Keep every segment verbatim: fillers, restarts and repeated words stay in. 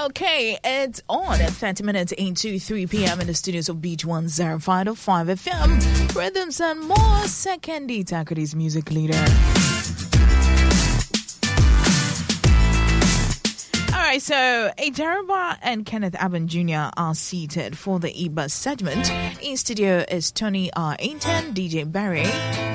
Okay, it's on at thirty minutes into three p.m. in the studios of Beach one oh five point five F M. Rhythms and more. Second D Takody's music leader. Alright, so Ejaruba and Kenneth Aben Junior are seated for the E-Bus segment. In studio is Tony R. Ainton, D J Barry.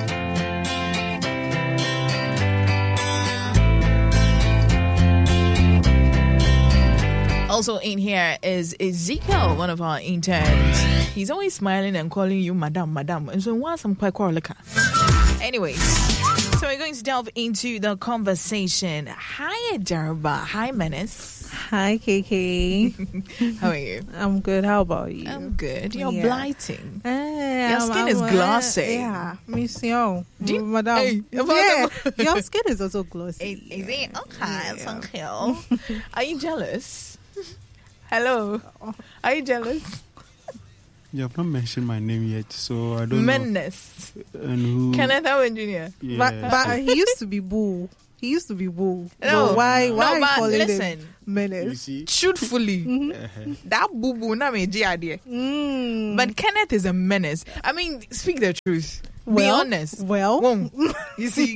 Also in here is Ezekiel, one of our interns. He's always smiling and calling you Madam, Madam. And so what's some quite Anyways, so we're going to delve into the conversation. Hi, Ejaruba. Hi, Menace. Hi, K K. How are you? I'm good. How about you? I'm good. You're yeah. blighting. Uh, your skin I'm, is glossy. Uh, yeah, Miss Yo. Do you, Madam. Hey, yeah, your skin is also glossy. Is, is it? Okay, thank you. Are you jealous? Hello. Are you jealous? You have not mentioned my name yet, so I don't Menace. know. And who? Kenneth Aben Junior Yeah. But, but he used to be Boo. He used to be Boo. No. So why, No, why but calling listen. him Menace? You see? Truthfully, Uh-huh. that boo boo na me ji idea. Mm. But Kenneth is a menace. I mean, speak the truth. Be Well, honest. Well, Won't. You see,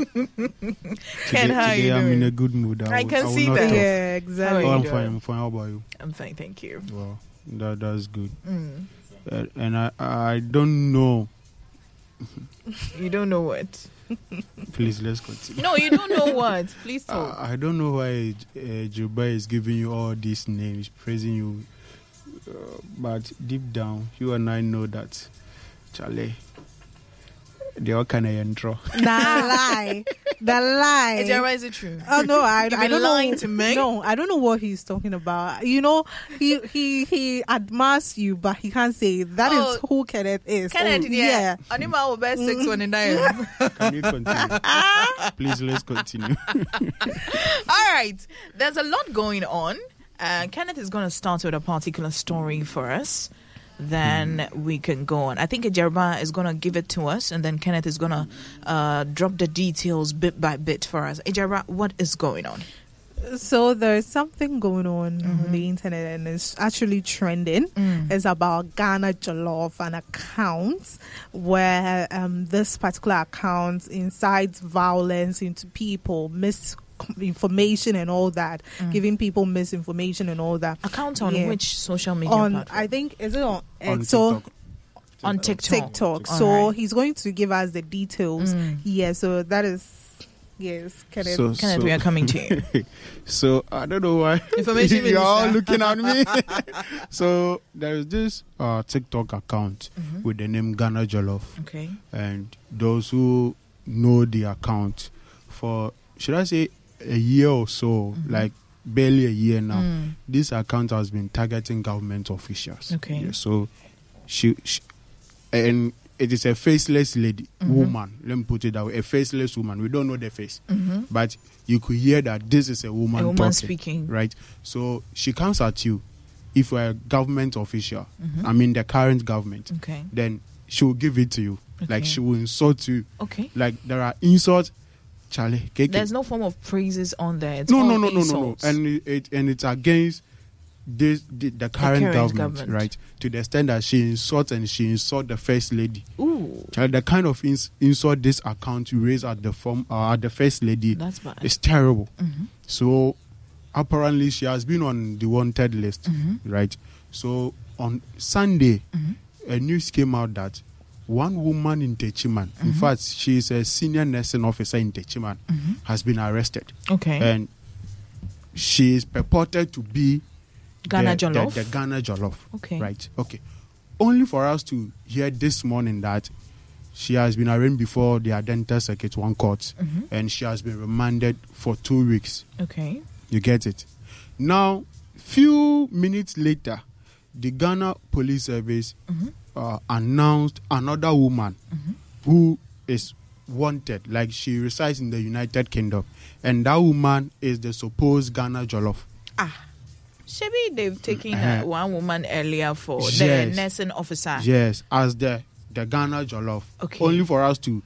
Ken, Today, how are today you I'm doing? in a good mood. I, I will- can will see not that. talk. yeah, exactly. How Oh, are I'm you fine. doing? I'm fine. How about you? I'm fine, thank you. Well, that that's good. Mm. Uh, and I I don't know. You don't know what? Please let's continue. No, you don't know what. Please Uh, talk. I don't know why uh, Juba is giving you all these names, praising you, uh, but deep down, you and I know that, Charlie, they all kind of intro. The lie. The lie. Ejaruba, is it true? Oh no, I, You've I been don't lying know. to me? No, I don't know what he's talking about. You know, he he he admires you, but he can't say that Oh, is who Kenneth is. Kenneth, oh, yeah. Anima will bet six one nine. Can you continue? Please let's continue. All right. There's a lot going on. Uh, Kenneth is going to start with a particular story for us. Then mm. we can go on. I think Ejaruba is going to give it to us, and then Kenneth is going to uh, drop the details bit by bit for us. Ejaruba, what is going on? So there's something going on Mm-hmm. on the internet, and it's actually trending. Mm. It's about Ghana Jollof, an account where um, this particular account incites violence into people, misinformation and all that, Mm. giving people misinformation and all that. Account on Yeah. which social media On, platform? I think, is it on, On X? So TikTok. On TikTok. TikTok. All So right. he's going to give us the details. Mm. Yeah, so that is, yes, Kenneth. So, Kenneth, so, we are coming to you. so I don't know why Information you're all minister. looking at me. So there is this uh, TikTok account Mhm. with the name Ghana Jollof, Okay. and those who know the account for, should I say, a year or so, Mhm. like barely a year now, Mm. this account has been targeting government officials. Okay. Yeah, so she, she and it is a faceless lady, Mhm. woman. Let me put it that way: a faceless woman. We don't know the face, Mm-hmm. but you could hear that this is a woman, A woman talking, speaking. right? So she comes at you. If you're a government official, Mhm. I mean the current government, Okay. then she will give it to you. Okay. Like she will insult you. Okay. Like there are insults, Charlie. K K. There's no form of praises on there. It's no, all no, no, no, no, no, insults. and it, it and it's against this the, the current, current government, government. right? To the extent that she insults and she insults the first lady. Ooh, Charlie, the kind of ins- insult this account you raise at the form uh, at the first lady that's bad. is terrible. Mhm. So apparently she has been on the wanted list, Mhm. right? So on Sunday, Mhm. a news came out that one woman in Techiman, in Mhm. fact, she is a senior nursing officer in Techiman, Mhm. has been arrested, Okay. and she is purported to be Ghana the, Jollof. the, the Ghana Jollof, Okay. right? Okay. Only for us to hear this morning that she has been arraigned before the Adenta Circuit One Court, Mhm. and she has been remanded for two weeks. Okay. You get it? Now, few minutes later, the Ghana Police Service Mhm. uh, announced another woman Mhm. who is wanted, like she resides in the United Kingdom, and that woman is the supposed Ghana Jollof. Ah. Shebi, they've taken uh, Uh-huh. one woman earlier for the Yes. nursing officer. Yes, as the the Ghana Jollof. Okay. Only for us to,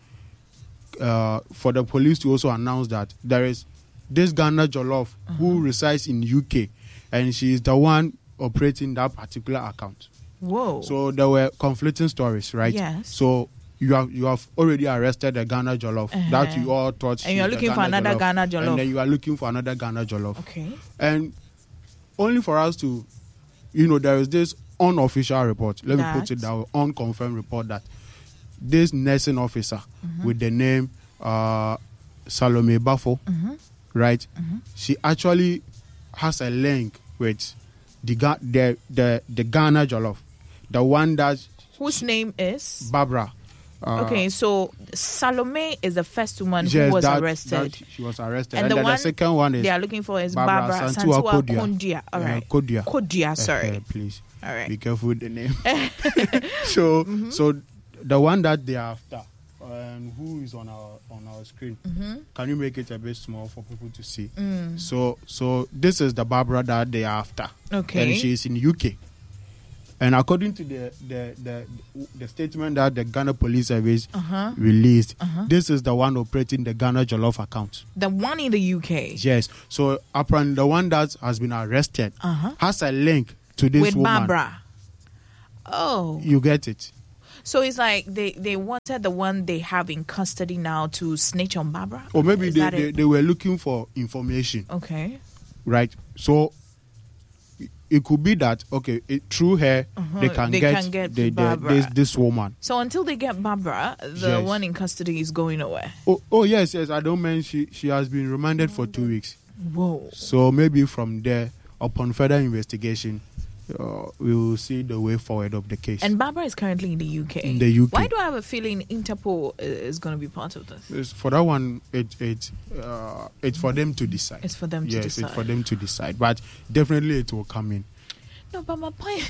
uh, for the police to also announce that there is this Ghana Jollof who resides in U K, and she is the one operating that particular account. Whoa. So there were conflicting stories, right? Yes. So you have you have already arrested the Ghana Jollof Uh-huh. that you all thought, And you are she's the looking for another Ghana Jollof. and then you are looking for another Ghana Jollof. Okay. And only for us to, you know, there is this unofficial report. Let That? me put it that way, unconfirmed report that this nursing officer Mm-hmm. with the name uh, Salome Bafo, Mm-hmm. right? She actually has a link with the Ga- the the, the Ghana Jollof, the one that Whose name is? Barbara. Uh, Okay, so Salome is the first woman yes, who was that- arrested. that she was arrested, And and, the then one the second one is They are looking for is Barbara Barbara Santua Santua Kodia. Kondia. All Uh, right. Kodia. Kodia, sorry. Uh, please All right. be careful with the name. so Mm-hmm. so the one that they are after, um, who is on our on our screen? Mm-hmm. Can you make it a bit small for people to see? Mm. So so this is the Barbara that they are after, Okay. and she is in U K. And according to the the the, the statement that the Ghana Police Service Uh-huh. released, Uh-huh. this is the one operating the Ghana Jollof account. The one in the U K. Yes. So apparently the one that has been arrested Uh-huh. has a link to this With woman. Barbara. Oh. You get it? So it's like they, they wanted the one they have in custody now to snitch on Barbara? Or maybe Is they, that they, it? they were looking for information, Okay. right? So it- it could be that, okay, it, through her, Uh-huh, they can they get, can get the, the, Barbara. this, this woman. So until they get Barbara, the Yes. one in custody is going away. Oh, oh yes, yes. I don't mean she, she has been remanded for two weeks. Whoa. So maybe from there, upon further investigation, uh, we will see the way forward of the case. And Barbara is currently in the U K. In the U K. Why do I have a feeling Interpol uh, is going to be part of this? It's- for that one, it it uh, it's for them to decide. It's for them to yes, decide. it's for them to decide. But definitely, it will come in. No, but my point,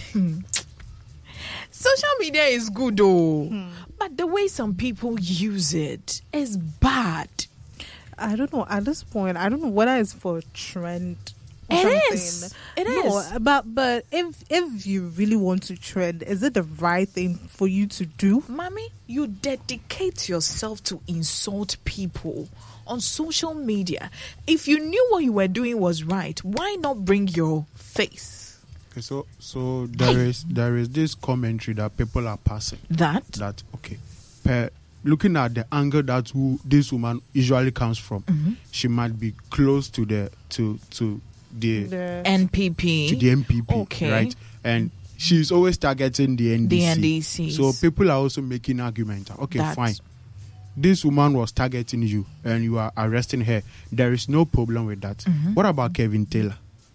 social media is good though, Hmm. but the way some people use it is bad. I don't know. At this point, I don't know whether it's for trend. or It something. is. It no, is. but but if if you really want to trend, is it the right thing for you to do? Mommy, you dedicate yourself to insult people on social media. If you knew what you were doing was right, why not bring your face? Okay, so so there is there is this commentary that people are passing That that okay, per, looking at the angle that who this woman usually comes from, Mm-hmm. she might be close to the to to the The- N P P, to the M P P, Okay. right? And she's always targeting the N D C. the N D Cs. So people are also making argument. Okay, That- fine. This woman was targeting you and you are arresting her. There is no problem with that. Mm-hmm. What about Kevin Taylor?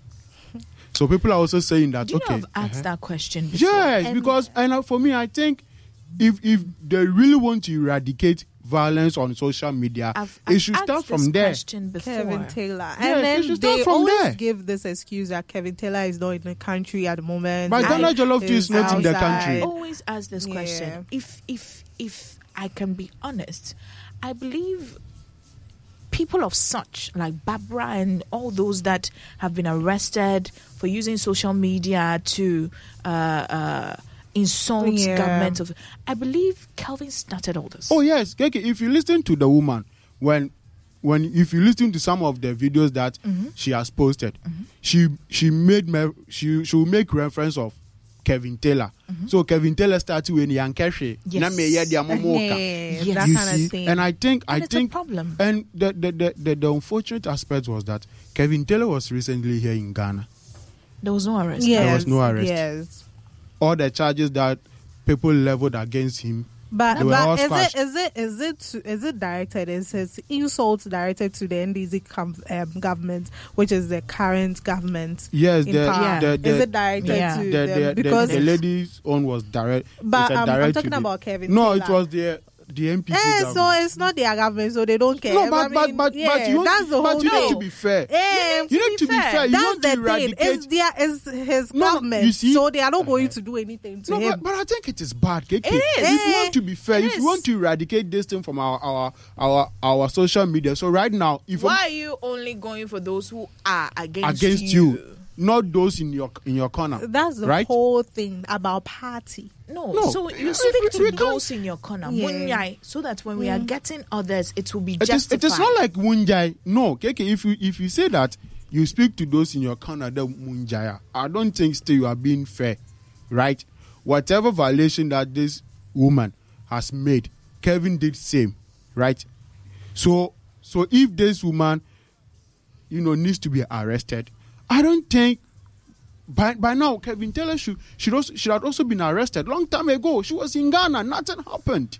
So people are also saying that, Do you okay. know I've asked uh-huh. that question before? Yes, And because and uh, for me, I think if if they really want to eradicate violence on social media, I've, it I've should asked start this from there. question before. Kevin Taylor, Yes, and they then should start they from always there. give this excuse that Kevin Taylor is not in the country at the moment. But and Ghana Jollof is is not in the outside. country. Always ask this Yeah. question. If if if I can be honest, I believe people of such like Barbara and all those that have been arrested for using social media to uh, uh, insult Yeah. government of, I believe Kelvin started all this. Oh yes, Keke, if you listen to the woman when when if you listen to some of the videos that Mm-hmm. she has posted, she she made me she she will make reference of Kevin Taylor. So Kevin Taylor started when Yan Keshe. Mm-hmm. Yes. Na me ye dia momoka. Yeah, Yes. that You kind see, of thing. and I think And I it's a think problem. and the the, the the the unfortunate aspect was that Kevin Taylor was recently here in Ghana. There was no arrest. yes, There was no arrest. Yes, All the charges that people leveled against him. but, They were all but is squashed. it is it is it to, is it directed? Is his insults directed to the N D C com, um, government, which is the current government? Yes, in the, power? the, the is it directed Yeah. to the, them? the, the, because the lady's own was direct. But it's a um, direct I'm to talking the- about Kevin. No, Taylor. it was the the M P P. Eh, so government. it's not their government, so they don't care. no, but I but mean, but yeah, but you want that's to, the but whole you thing. need to be fair. Eh, You need to be fair. You That's want the to thing. eradicate. It's their, it's his No, no, government, you see- so they are not going to do anything to No, him. but, but I think it is bad. Keke. It is. If you Eh, want to be fair, it if is. you want to eradicate this thing from our our our, our social media, so right now, if Why are you only going for those who are against, against you? you, not those in your in your corner. That's the right? whole thing about party. No, No. so you We- speak we- to we can't- those in your corner, Yeah. Munyai, so that when we are getting others, it will be It is, justified. it is not like Wunjai. No, Keke, if you if you say that you speak to those in your Canada Munjaya. I don't think still you are being fair, right? Whatever violation that this woman has made, Kevin did same, right? So, so if this woman, you know, needs to be arrested, I don't think by by now Kevin Taylor should should also should have also been arrested long time ago. She was in Ghana, nothing happened.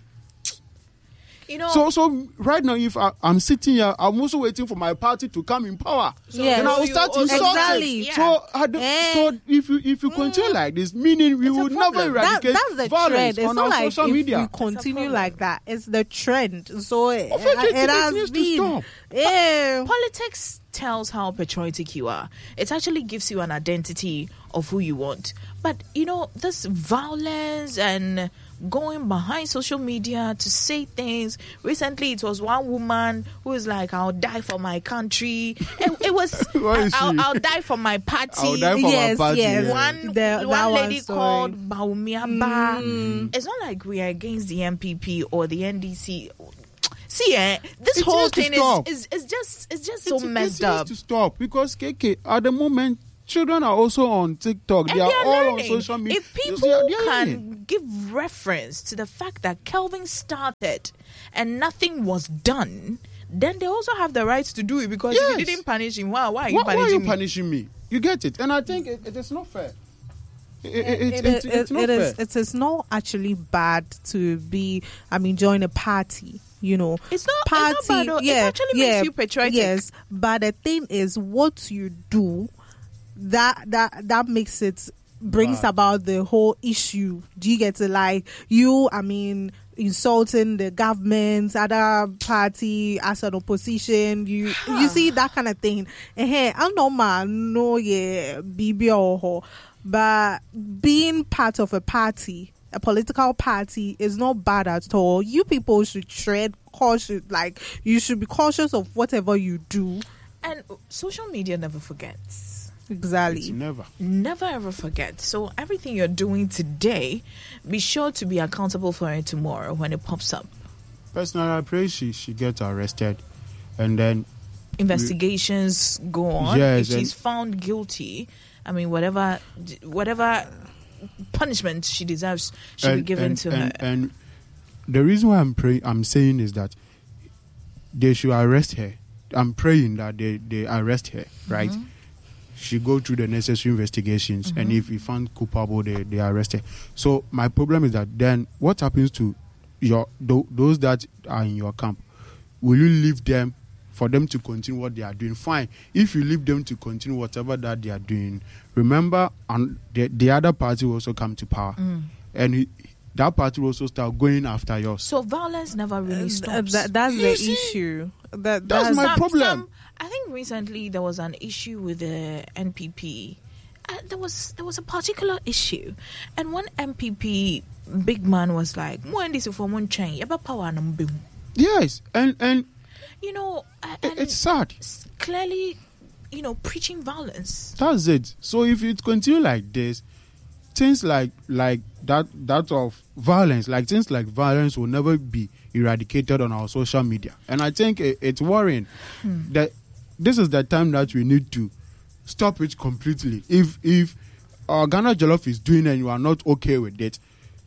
You know, so so right now, if I, I'm sitting here, I'm also waiting for my party to come in power. So yes. And I will start insulting. Exactly. Yeah. So, I don't, eh. so if you if you continue mm. like this, meaning we it's will never eradicate that, that's the violence trend. It's on not our like social if media. we continue like that. It's the trend. So it, it, it, it has needs been. to stop. Yeah. Politics tells how patriotic you are. It actually gives you an identity of who you want. But, you know, this violence and going behind social media to say things. Recently, it was one woman who was like, I'll die for my country. It, it was, I'll, I'll die for my party. I'll die for yes, my party. Yes. One, the, one lady one called Baumiaba. Mm. It's not like we are against the M P P or the N D C. See, eh, this It whole needs to thing is, stop. is is just it's just so It- messed it up. needs to stop because K K at the moment children are also on TikTok. And They are they are all learning. on social media. If people They are- they are can learning. give reference to the fact that Kelvin started and nothing was done, then they also have the right to do it. Because if Yes. you didn't punish him, why, why are you Why, why punishing are you me? punishing me? You get it, and I think it, it is not fair. It, it, it, It, it, it, it's not it fair. is. It is not actually bad to be. I mean, join a party. You know, It's not- it's party. not bad, though. It Yeah, actually makes yeah, you patriotic. Yes, but the thing is, what you do, that that that makes it brings Bad. about the whole issue. Do you get it? Like you, I mean, insulting the government, other party as an opposition. You you see that kind of thing. Eh, I know man, no yeah, bibi or but being part of a party, a political party, is not bad at all. You people should tread cautious. Like you should be cautious of whatever you do. And social media never forgets. Exactly. It's never. Never ever forget. So everything you're doing today, be sure to be accountable for it tomorrow when it pops up. Personally, I pray she she gets arrested, and then Investigations go on. Yes, if she's and- found guilty, I mean, whatever, whatever punishment she deserves should be and, given and, to and, her. And the reason why I'm praying, I'm saying is that they should arrest her. I'm praying that they, they arrest her, right? Mm-hmm. She go through the necessary investigations, and Mm-hmm. if he found culpable, they, they arrest her. So my problem is that then what happens to your tho- those that are in your camp? Will you leave them for them to continue what they are doing? Fine. If you leave them to continue whatever that they are doing, remember, and the, the other party will also come to power, Mm. and he, that party will also start going after yours. So violence never really Uh, stops. that, that's You the see? issue. That, That's that's my Some- problem. some- I think recently there was an issue with the N P P. Uh, there was there was a particular issue, and one M P P big man was like, "Mo this for one chain, eba power na mbem." Yes, and and You know, uh, it- and it's sad. s- clearly, you know, preaching violence. That's it. So if it continue like this, things like like that that of violence, like things like violence, will never be eradicated on our social media. And I think it, it's worrying that this is the time that we need to stop it completely. If if uh, Ghana Jollof is doing and you are not okay with it,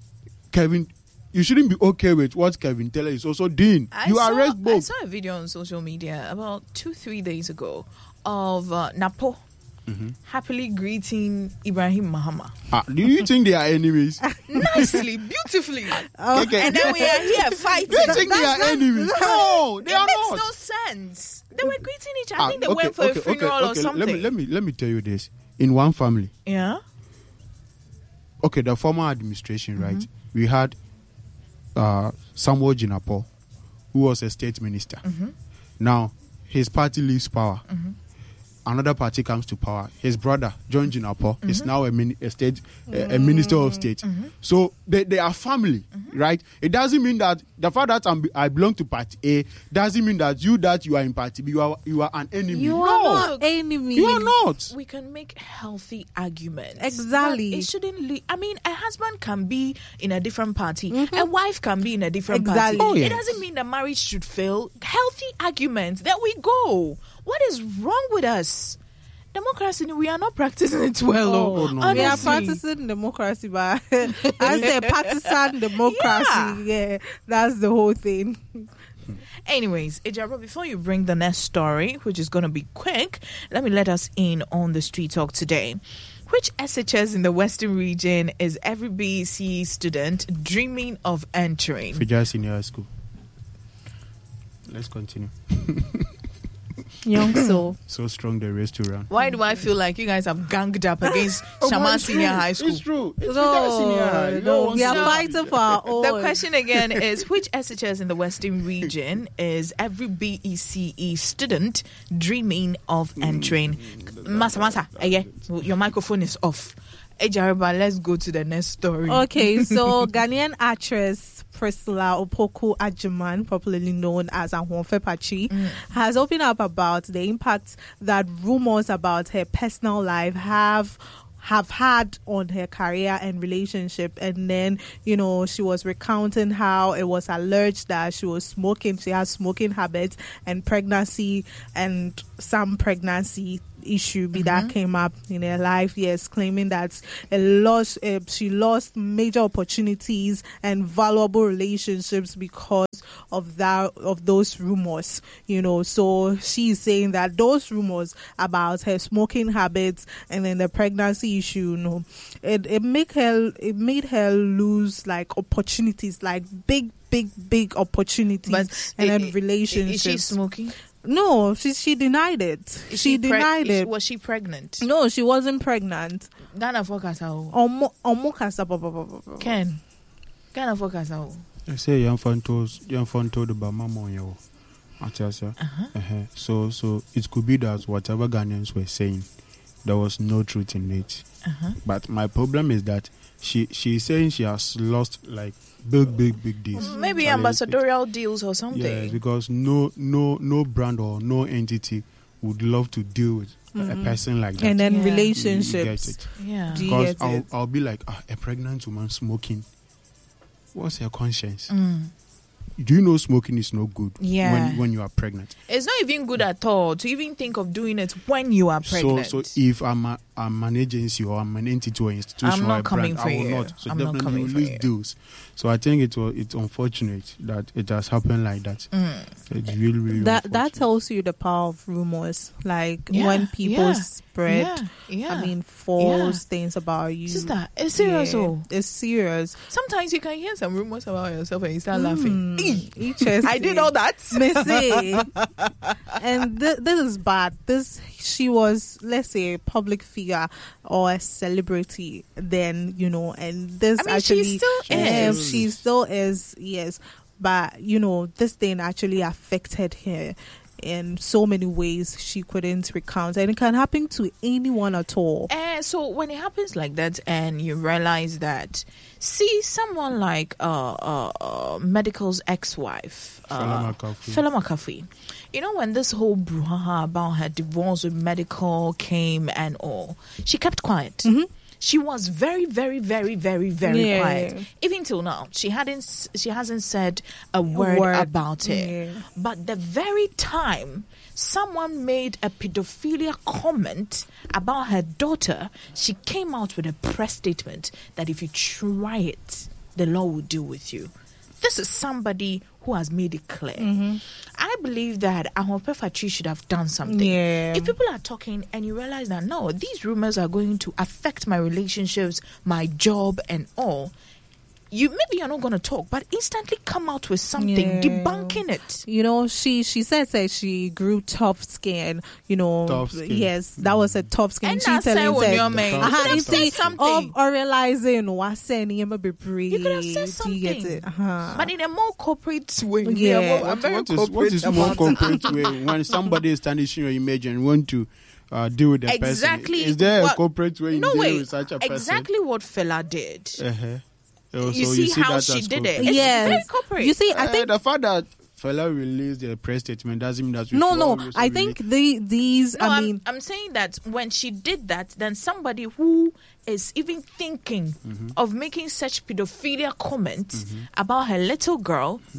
Kevin, you shouldn't be okay with what Kevin Taylor is also doing. I you saw, arrest I both. saw a video on social media about two, three days ago of uh, Napo Mm-hmm. happily greeting Ibrahim Mahama. Ah, do you think they are enemies? Nicely, beautifully. Oh, Okay. And then we are here fighting. Do you think they are enemies? No, they it are makes not. no sense. They were greeting each other. I Ah, think they okay, went for okay, a funeral okay, or okay. something. Let me let me let me tell you this. In one family, Yeah. okay, the former administration, Mm-hmm. right? We had uh, Samuel Jinapo, who was a state minister. Mm-hmm. Now his party leaves power. Another party comes to power. His brother John Jinapo is Mm-hmm. now a, mini- a state a, a minister of state. So they, they are family, Mm-hmm. right? It doesn't mean that the fact that I'm, I belong to party A doesn't mean that you that you are in party B you are you are an enemy. you no, are not enemy. you are not. We can make healthy arguments. Exactly. But it shouldn't lead. I mean, a husband can be in a different party. A wife can be in a different Exactly. party. Oh, It yes. doesn't mean that marriage should fail. Healthy arguments. There we go. What is wrong with us? democracy, we are not practicing it well. Oh, Oh, no. We are honestly. practicing democracy, but I say partisan democracy. Yeah, that's the whole thing. Anyways, Ejaro, before you bring the next story, which is going to be quick, let me let us in on the street talk today. Which S H S in the Western region is every B E C student dreaming of entering? Fijai Senior High School. Let's continue. Young soul. So strong the race to run. Why do I feel like you guys have ganged up against Oh, Shaman it's Senior true. High School? It's true. It's Fijai Senior High. No, No no, one we are said- fighting for our own. The question again is, which S H S in the Western region is every B E C E student dreaming of entering? Masa, Masa, eh, yeah, your microphone is off. Ejariba, let's go to the next story. Okay, so Ghanaian actress Priscilla Opoku Ajiman, popularly known as Ahwonfe Pachi, Mm. has opened up about the impact that rumors about her personal life have have had on her career and relationship. And then, you know, she was recounting how it was alleged that she was smoking, she has smoking habits, and pregnancy and some pregnancy issue be that came up in her life. Yes, claiming that a loss, uh, she lost major opportunities and valuable relationships because of that, of those rumors. You know, so she's saying that those rumors about her smoking habits and then the pregnancy issue, you know, it it make her it made her lose like opportunities, like big, big, big opportunities, But and i- then i- relationships. Is she smoking? No, she she denied it. Is she preg- denied is- it. Was she pregnant? No, she wasn't pregnant. Ghana focus how? Omo omo kasa ba- ba- ba- ba- ba. Ken. Ghana focus how? I say young fan told young fan told about mama on your Uh-huh. uh-huh. So so it could be that whatever Ghanaians were saying, there was no truth in it. Uh-huh. But my problem is that she she's saying she has lost like big big big deals. Maybe Charlie, ambassadorial deals or something. Yeah, because no no no brand or no entity would love to deal with a person like that. And then Yeah. You- you get relationships. it. Yeah. Do you Because get I'll, it? I'll be like, ah, a pregnant woman smoking. What's her conscience? Mm. Do you know smoking is no good Yeah. when when you are pregnant? It's not even good at all to even think of doing it when you are pregnant. So so if I'm a, I'm an agency or I'm an entity or institution I'm not or a coming brand, for I will you. not. So I'm not definitely coming you for lose you. deals. So I think it was it's unfortunate that it has happened like that. Mm. It's really really That that unfortunate. tells you the power of rumors. Like Yeah, when people yeah, spread, Yeah, yeah. I mean, false things about you. Sister, it's serious. Yeah, Oh. it's serious. Sometimes you can hear some rumors about yourself and you start laughing. Mm, Eeh, interesting. I did all that. Messy. And th- this is bad. This she was, let's say, a public figure or a celebrity. Then you know, and this I mean, she actually, still um, is. she still is. Yes, but you know, this thing actually affected her in so many ways she couldn't recount, and it can happen to anyone at all. And so when it happens like that, and you realize that, see someone like uh, uh, uh medical's ex-wife, uh, Fela McAfee. Fela McAfee. You know, when this whole brouhaha about her divorce with medical came and all, she kept quiet. Mhm. She was very, very, very, very, very Yeah. quiet. Even till now, she hadn't. s- She hasn't said a word, word. about it. Yeah. But the very time someone made a pedophilia comment about her daughter, she came out with a press statement that if you try it, the law will deal with you. This is somebody who has made it clear. I believe that Ahwonfe Pachi should have done something. Yeah. If people are talking and you realize that, no, these rumors are going to affect my relationships, my job, and all, you maybe you're not going to talk, but instantly come out with something Yeah. debunking it. You know, she she said that she grew tough skin. You know, Tough skin. yes, that was a tough skin. And she I say telling when said, you're made, you uh-huh, could have you said see, something. or realizing what's saying, you might be brave. You could have said Do you get something. it? Uh-huh. But in a more corporate way. Yeah. We are more- I'm What, very what is, what corporate is more about it. corporate way when somebody is tarnishing your image and want to uh, deal with the Exactly. person? Is there what- a corporate way in no dealing way. with such a person? Exactly what Fela did. Uh-huh. Oh, You so see how that she as did corporate. it. It's yes, very corporate. you see, I Uh, think the fact that Fela released the press statement doesn't mean that we no, should no. always I release- think the these. No, I I'm, mean, I'm saying that when she did that, then somebody who is even thinking Mm-hmm. of making such pedophilia comments about her little girl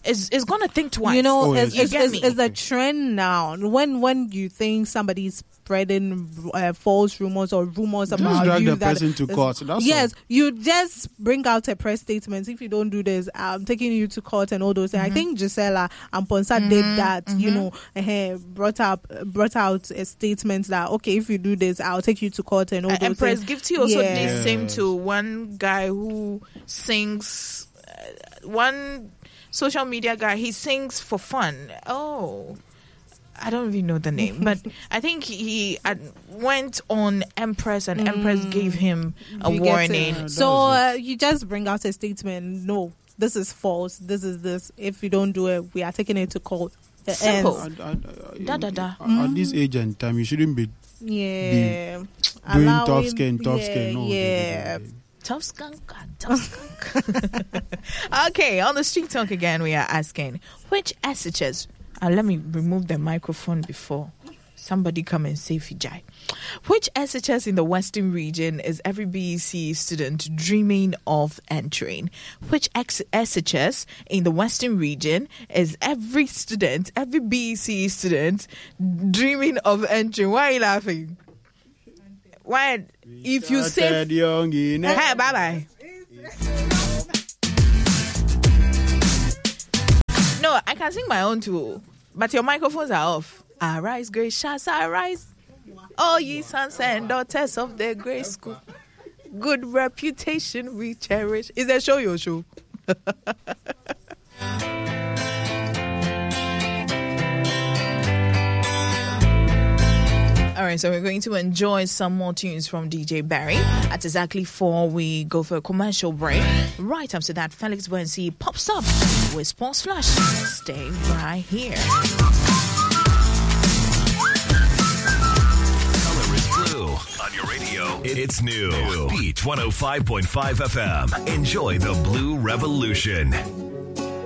is is gonna think twice. You know, Oh, it's, yes. it's, You get it's, me? it's a trend now. When when you think somebody's spreading uh, false rumors or rumors Just about drag you, the that person to court. That's yes, all. you just bring out a press statement. If you don't do this, I'm taking you to court and all those things. Mm-hmm. I think Gisela and Ponsa did that. You know, uh, brought up brought out a statement that okay, if you do this, I'll take you to court and all Uh, those Empress things. Gifty also Yeah. did same Yes. to one guy who sings, uh, one social media guy. He sings for fun. Oh, I don't even know the name, but I think he uh, went on Empress, and Empress gave him a You get warning. it. Yeah, So that's uh, you just bring out a statement. No, this is false. This is this. If you don't do it, we are taking it to court. The Simple. ends. At, at, at, Da, da, da. at- at this age and time, you shouldn't be Yeah, doing Allowing- tough skin, tough yeah, skin. No, yeah. Tough skunk, ah, tough skunk. Okay, on the street talk again, we are asking which S H S. Uh, let me remove the microphone before somebody come and say Fijai. Which S H S in the Western region is every B E C student dreaming of entering? Which ex- S H S in the Western region is every student, every B E C student dreaming of entering? Why are you laughing? Why? If you say Started young in hey, bye bye. No, I can sing my own too, but your microphones are off. Arise, great shouts, arise. All ye sons and daughters of the great school. Good reputation we cherish. Is that show your show? All right, so we're going to enjoy some more tunes from D J Barry. At exactly four, we go for a commercial break. Right after that, Felix Buensi pops up with Sports Flash. Stay right here. Color is blue. On your radio, it's new. Beat one oh five point five F M. Enjoy the Blue Revolution.